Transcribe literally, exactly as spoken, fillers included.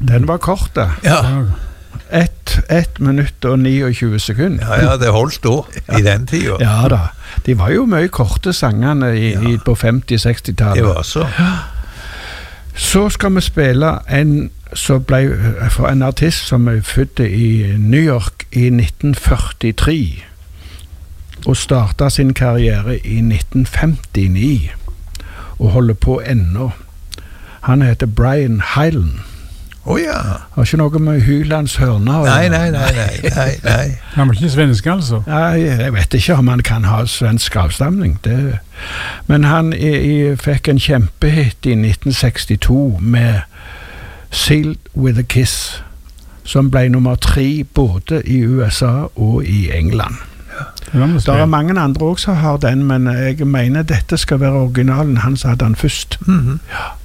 Den var kort da. Ja. Ett, ett minutt og tjueni sekunder. Ja, ja, det holdt da, i den tiden. Ja da. De var jo mye korte sangene i, Ja. i, på femti-seksti-tallet. Det var så. Så skal vi spille en, som ble, for en artist som er født i New York i nitten førtitre og startet sin karriere i nitten femtini og holder på ennå. Han heter Brian Hyland. Å ja. Har ikke noe med Hylands hørner. Nei, nei, nei, nei, nei, nei. Han var ikke svensk, altså? Nei, jeg vet ikke om han kan ha svensk avstamning. Det. Men han i, i, fikk en kjempehit i nitten sekstito med Sealed with a Kiss, som ble nummer tre både i U S A og i England. Det er mange andre også som har den, men jeg mener dette skal være originalen. Han som hadde den først. Mhm. Ja.